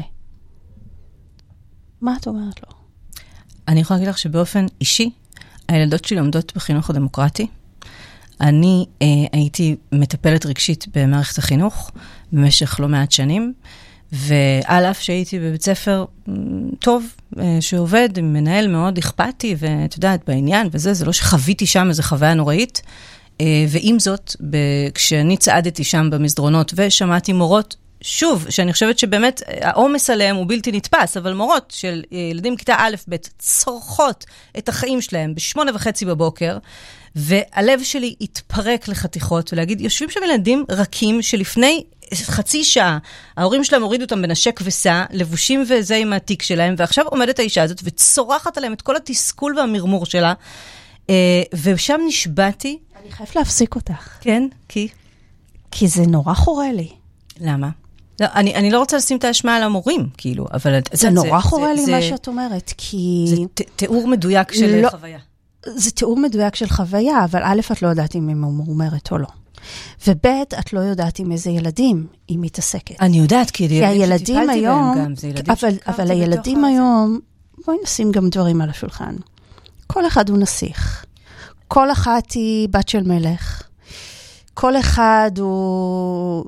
מה את אומרת לו? אני יכולה להגיד לך שבאופן אישי, הילדות שלי עומדות בחינוך הדמוקרטי. אני אה, הייתי מטפלת רגשית במערכת החינוך, במשך לא מעט שנים, ועל אף שהייתי בבית ספר טוב, שעובד, עם מנהל מאוד אכפתי, ואת יודעת, בעניין, וזה, זה לא שחוויתי שם איזו חוויה נוראית, ועם זאת, כשאני צעדתי שם במסדרונות, ושמעתי מורות, שוב, שאני חושבת שבאמת העומס עליהם הוא בלתי נתפס, אבל מורות של ילדים כיתה א' ב' צורכות את החיים שלהם בשמונה וחצי בבוקר, והלב שלי התפרק לחתיכות, ולהגיד, יושבים שם ילדים רכים שלפני חצי שעה, ההורים שלהם הורידו אותם בנשק וסע, לבושים וזה עם התיק שלהם, ועכשיו עומדת האישה הזאת וצורחת עליהם את כל התסכול והמרמור שלה, ושם נשבעתי. אני חייבת להפסיק אותך. כן, כי? כי זה נורא חורה לי. למה? לא, אני, אני לא רוצה לשים את האשמה על המורים, כאילו, אבל... זה, זה נורא זה, חורה זה, לי זה, מה שאת אומרת, כי... זה ת, תיאור מדויק של לא, חוויה. זה תיאור מדויק של חוויה, אבל א', את לא יודעת אם היא אומרת או לא. וב', את לא יודעת עם איזה ילדים היא מתעסקת. אני יודעת, כי, כי הילדים היום... גם, זה ילדים אבל, אבל הילדים היום... בואי נשים גם דברים על השולחן. כל אחד הוא נסיך. כל אחת היא בת של מלך. כל אחד הוא...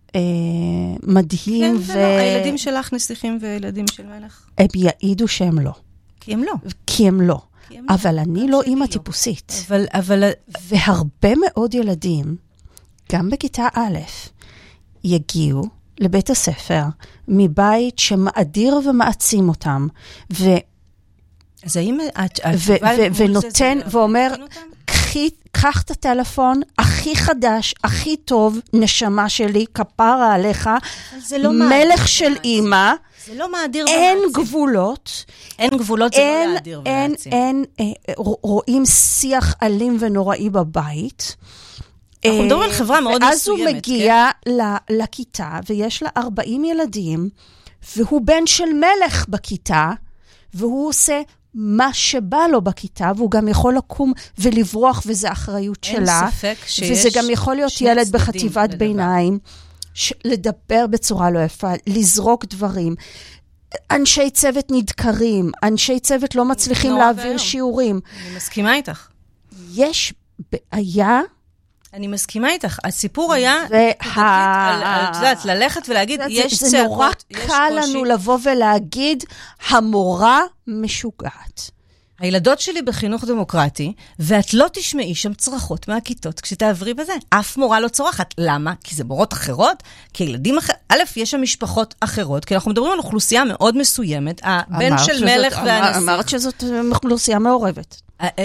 מדהים. כן, ולא, הילדים שלך נסיכים וילדים של מלך. הם יעידו שהם לא. כי הם לא. כי הם לא. אבל אני לא אימא טיפוסית. אבל, אבל... והרבה מאוד ילדים, גם בכיתה א', יגיעו לבית הספר, מבית שמאדיר ומעצים אותם, ו... אז האם... ונותן, ואומר... קח את הטלפון הכי חדש, הכי טוב, נשמה שלי, כפרה עליך, לא מלך של אימא, זה לא מאדיר אין ומעצים. גבולות. אין גבולות, זה אין, לא מאדיר אין, ומעצים. אין, אין, רואים שיח אלים ונוראי בבית. אנחנו מדברים על חברה מאוד מסוימת. ואז הוא מגיע כן? לכיתה, ויש לה ארבעים ילדים, והוא בן של מלך בכיתה, והוא עושה... מה שבא לו בכיתה, והוא גם יכול לקום ולברוח, וזה אחריות שלה. אין ספק שיש וזה גם יכול להיות ילד בחטיבת ביניים, לדבר בצורה לא יפה, לזרוק דברים. אנשי צוות נדקרים, אנשי צוות לא מצליחים להעביר שיעורים. אני מסכימה איתך. יש בעיה... אני מסכימה איתך. הסיפור היה, את יודעת, ללכת ולהגיד, יש צעקות, זה נורא קל לנו לבוא ולהגיד, המורה משוגעת. הילדות שלי בחינוך דמוקרטי, ואת לא תשמעי שם צרחות מהכיתות כשתעברי בזה. אף מורה לא צורחת. למה? כי זה מורות אחרות, כי ילדים אחרים, א', יש שם משפחות אחרות, כי אנחנו מדברים על אוכלוסייה מאוד מסוימת, הבן של מלך והנסיך. אמרת שזאת אוכלוסייה מעורבת.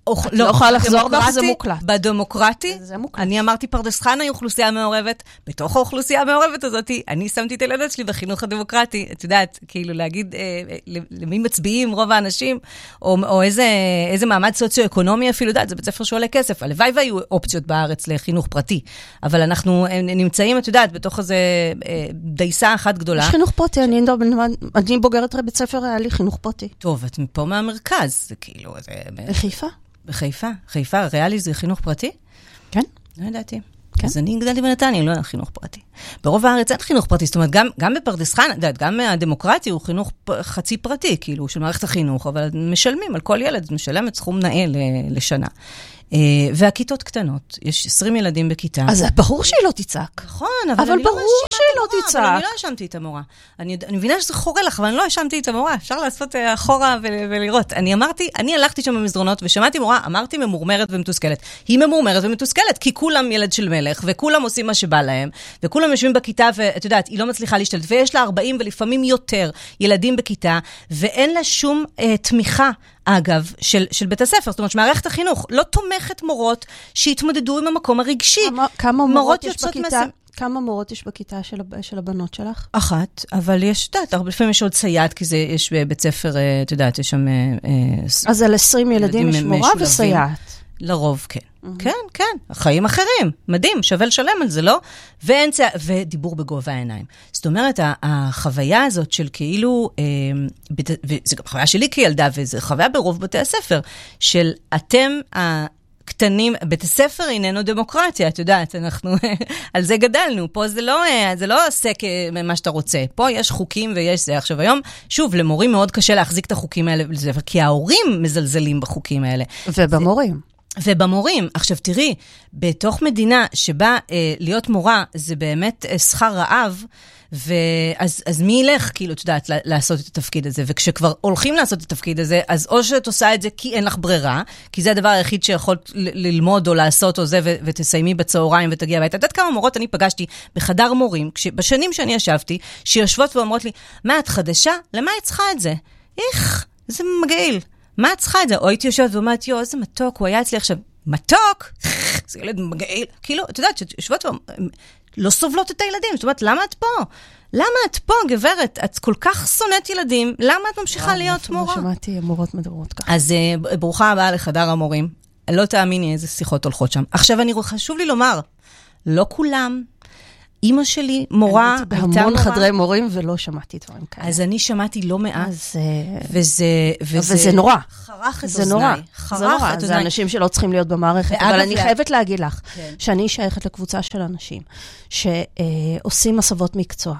לא יכולה לחזור בך, זה מוקלט. בדמוקרטי, אני אמרתי פרדס חנה היא אוכלוסייה מעורבת, בתוך האוכלוסייה המעורבת הזאת, אני שמתי את הילדות שלי בחינוך הדמוקרטי, את יודעת, כאילו להגיד למי מצביעים רוב האנשים, או איזה מעמד סוציו-אקונומי אפילו, יודעת, זה בית ספר שעולה כסף, הלוואי והיו אופציות בארץ לחינוך פרטי, אבל אנחנו נמצאים, את יודעת, בתוך איזה דייסה אחת גדולה. יש חינוך פרטי, אני בוגרת בית ספר, היה לי חינוך פרטי. טוב, את מפה מהמרכז, זה כאילו... בחיפה? בחיפה. חיפה, ריאלי זה חינוך פרטי? כן. לא ידעתי. אז אני גדלתי בנתניה, לא היה חינוך פרטי. ברוב הארץ אין חינוך פרטי, זאת אומרת, גם, גם בפרדס חנה, יודעת, גם הדמוקרטי הוא חינוך חצי פרטי, כאילו, של מערכת החינוך, אבל משלמים על כל ילד, משלמת סכום נאה לשנה. והכיתות קטנות, יש עשרים ילדים בכיתה. אז ברור שהיא לא תצעק. נכון, אבל, אבל אני ברור לא שהיא לא תצעק. אבל אני לא האשמתי את המורה. אני, אני מבינה שזה חורה לך, אבל אני לא האשמתי את המורה. אפשר לעשות אחורה ול, ולראות. אני אמרתי, אני הלכתי שם במסדרונות ושמעתי מורה, אמרתי ממורמרת ומתוסכלת. היא ממורמרת ומתוסכלת, כי כולם ילד של מלך, וכולם עושים מה שבא להם, וכולם יושבים בכיתה, ואת יודעת, היא לא מצליחה להשתלט, ויש לה ארבעים ולפעמים יותר ילדים בכיתה, ואין לה שום אה, תמיכה. אגב, של, של בית הספר, זאת אומרת, שמערכת החינוך לא תומכת מורות שהתמודדו עם המקום הרגשי. כמה, כמה מורות יש בכיתה? מס... כמה מורות יש בכיתה של, של הבנות שלך? אחת, אבל יש, יודעת, הרבה לפעמים יש עוד סייעת, כי זה, יש בבית ספר, את יודעת, יש שם... אז על עשרים ילדים יש מורה וסייעת. לרוב, כן. Mm-hmm. כן, כן, החיים אחרים, מדהים, שווה לשלם על זה, לא? ואין צע... ודיבור בגובה העיניים. זאת אומרת, החוויה הזאת של כאילו, אה, בת... וזה גם חוויה שלי כילדה, וזה חוויה ברוב בתי הספר, של אתם הקטנים, בית הספר איננו דמוקרטיה, את יודעת, אנחנו על זה גדלנו, פה זה לא, זה לא עושה מה שאתה רוצה, פה יש חוקים ויש זה. עכשיו היום, שוב, למורים מאוד קשה להחזיק את החוקים האלה, כי ההורים מזלזלים בחוקים האלה. ובמורים. ובמורים, עכשיו תראי, בתוך מדינה שבה אה, להיות מורה זה באמת אה, שכר רעב, ואז, אז מי ילך, כאילו, את יודעת, לעשות את התפקיד הזה, וכשכבר הולכים לעשות את התפקיד הזה, אז או שאת עושה את זה כי אין לך ברירה, כי זה הדבר היחיד שיכולת ללמוד או לעשות או זה, ו- ותסיימי בצהריים ותגיע הביתה. את יודעת כמה מורות אני פגשתי בחדר מורים, כש- בשנים שאני ישבתי, שיושבות ואומרות לי, מה, את חדשה? למה את צריכה את זה? איך, זה מגעיל. מה את צריכה את זה? או הייתי יושבת ואומרת, יו, איזה מתוק, הוא היה אצלי עכשיו, מתוק? זה ילד מגעיל. כאילו, את יודעת, שיושבות לא סובלות את הילדים. זאת אומרת, למה את פה? למה את פה, גברת? את כל כך שונאת ילדים, למה את ממשיכה להיות מורה? לא שמעתי מורות מדברות ככה. אז ברוכה הבאה לחדר המורים. לא תאמיני איזה שיחות הולכות שם. עכשיו, אני חשוב לי לומר, לא כולם, אמא שלי מורה, הייתה מורה. בהמון חדרי מורים ולא שמעתי דברים כאלה. אז אני שמעתי לא מעט, וזה, וזה נורא. חרך את אוזניי. זה נורא. זה אנשים שלא צריכים להיות במערכת. אבל אני חייבת להגיד לך, שאני שייכת לקבוצה של אנשים, שעושים הסבות מקצוע.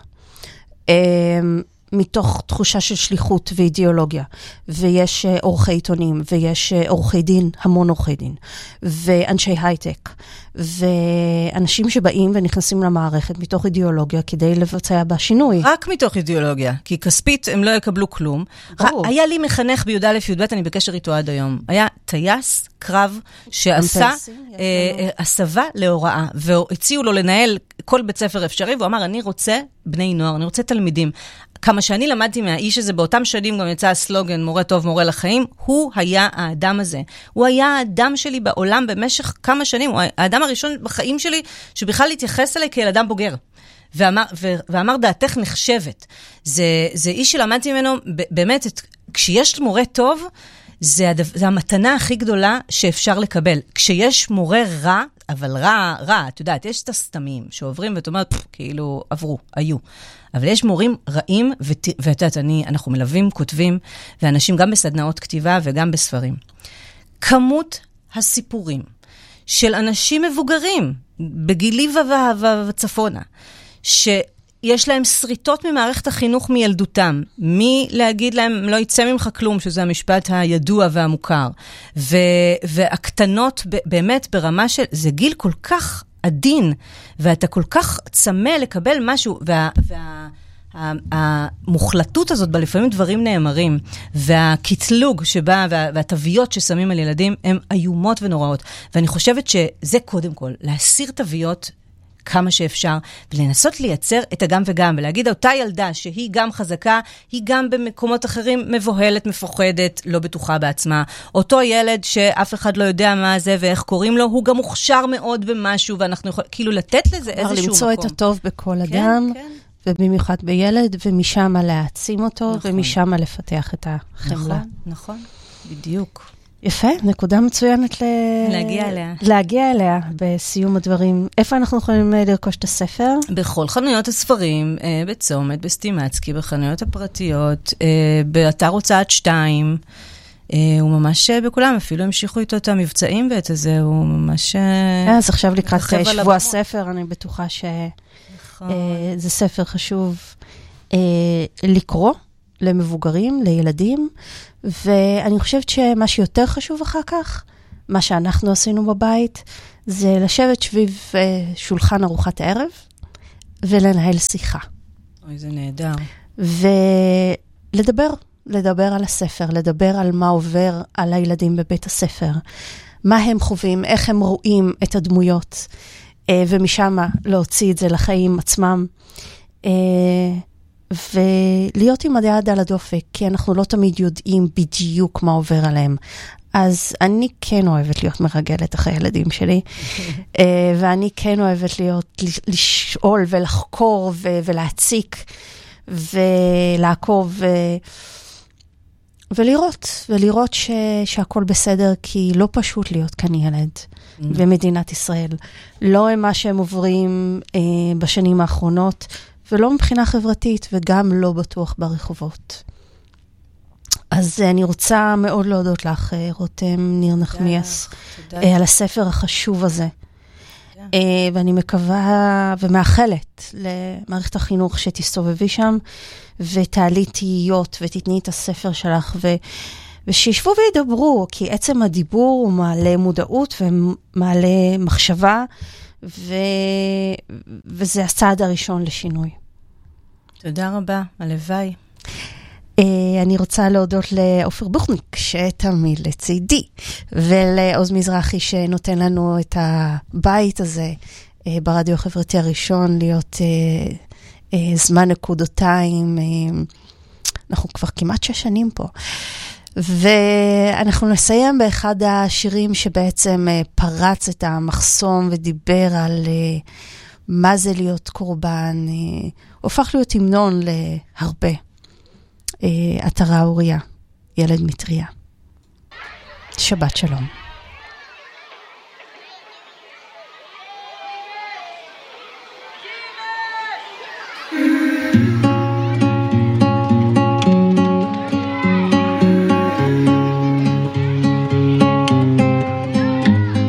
מתוך תחושה של שליחות ואידיאולוגיה, ויש עורכי עיתונים, ויש עורכי דין, המון עורכי דין, ואנשי הייטק, ואנשים שבאים ונכנסים למערכת מתוך אידיאולוגיה כדי לבצע בה שינוי. רק מתוך אידיאולוגיה, כי כספית הם לא יקבלו כלום. היה לי מחנך בי"א י"ב, אני בקשר איתו עד היום. היה טייס קרב שעשה הסבה להוראה, והציעו לו לנהל כל בית ספר אפשרי, והוא אמר, אני רוצה בני נוער, אני רוצה תלמידים. כמה שאני למדתי מהאיש הזה, באותם שנים גם יצא הסלוגן, מורה טוב, מורה לחיים, הוא היה האדם הזה. הוא היה האדם שלי בעולם במשך כמה שנים, הוא האדם הראשון בחיים שלי, שבכלל התייחס אליי כאל אדם בוגר. ואמר, ו, ואמר דעתך נחשבת. זה, זה איש שלמדתי ממנו, באמת, את, כשיש מורה טוב, זה, הדו, זה המתנה הכי גדולה שאפשר לקבל. כשיש מורה רע, אבל רע, רע, את יודעת, יש את הסתמים שעוברים ואת אומרת, כאילו, עברו, היו. אבל יש מורים רעים, ואת יודעת, אני, אנחנו מלווים, כותבים, ואנשים גם בסדנאות כתיבה וגם בספרים. כמות הסיפורים של אנשים מבוגרים, בגילי וצפונה, שיש להם שריטות ממערכת החינוך מילדותם, מי להגיד להם, לא יצא ממך כלום, שזה המשפט הידוע והמוכר, ו, והקטנות באמת ברמה של, זה גיל כל כך עדין, ואתה כל כך צמא לקבל משהו, וה... וה המוחלטות הזאת, בלפעמים דברים נאמרים, והקטלוג שבא, והתוויות ששמים על ילדים, הם איומות ונוראות. ואני חושבת שזה קודם כל, להסיר תוויות, כמה שאפשר, ולנסות לייצר את הגם וגם, ולהגיד, אותה ילדה שהיא גם חזקה, היא גם במקומות אחרים מבוהלת, מפוחדת, לא בטוחה בעצמה. אותו ילד שאף אחד לא יודע מה זה ואיך קוראים לו, הוא גם מוכשר מאוד במשהו, ואנחנו יכולים, כאילו, לתת לזה איזשהו מקום. למצוא את הטוב בכל אדם, כן, כן. ובמיוחד בילד, ומשם להעצים אותו, נכון. ומשם לפתח את החמלה. נכון, נכון, בדיוק. יפה, נקודה מצוינת ל... להגיע אליה. להגיע אליה בסיום הדברים. איפה אנחנו יכולים לרכוש את הספר? בכל חנויות הספרים, בצומת, בסטימצקי, בחנויות הפרטיות, באתר הוצאת שתיים, הוא ממש בכולם, אפילו המשיכו איתו את המבצעים ואת הזה, הוא ממש... אז עכשיו לקראת שבוע הספר, אני בטוחה שזה ספר חשוב לקרוא למבוגרים, לילדים, ואני חושבת שמה שיותר חשוב אחר כך, מה שאנחנו עשינו בבית, זה לשבת שביב שולחן ארוחת הערב, ולנהל שיחה. אוי, זה נהדר. ולדבר, לדבר על הספר, לדבר על מה עובר על הילדים בבית הספר, מה הם חווים, איך הם רואים את הדמויות, ומשם להוציא את זה לחיים עצמם, ולהיות עם היד על הדופק, כי אנחנו לא תמיד יודעים בדיוק מה עובר עליהם. אז אני כן אוהבת להיות מרגלת אחרי הילדים שלי, ואני כן אוהבת להיות, לשאול ולחקור ולהציק, ולעקוב, ולראות, ולראות שהכל בסדר, כי לא פשוט להיות כאן ילד במדינת ישראל. לא מה שהם עוברים בשנים האחרונות, ולא מבחינה חברתית, וגם לא בטוח ברחובות. אז אני רוצה מאוד להודות לך, רותם ניר נחמיאס, על הספר החשוב הזה. ואני מקווה ומאחלת למערכת החינוך שתסתובבי שם, ותעלי תהיות, ותתני את הספר שלך, ושישבו וידברו, כי עצם הדיבור הוא מעלה מודעות, ומעלה מחשבה, ו... וזה הצעד הראשון לשינוי. תודה רבה, הלוואי. אני רוצה להודות לאופר בוכניק, שתמיד לצידי, ולעוז מזרחי שנותן לנו את הבית הזה ברדיו החברתי הראשון, להיות זמן נקודותיים. אנחנו כבר כמעט שש שנים פה. ואנחנו נסיים באחד השירים שבעצם פרץ את המחסום ודיבר על מה זה להיות קורבן. הופך להיות המנון להרבה. עטרה אוריה, ילד מטריה. שבת שלום.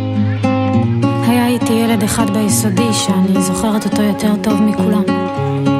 היה איתי ילד אחד ביסודי שאני זוכרת אותו יותר טוב מכולם.